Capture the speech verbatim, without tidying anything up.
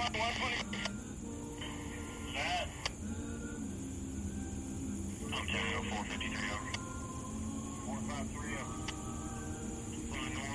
one twenty. That. Ontario four fifty-three over. four five three over.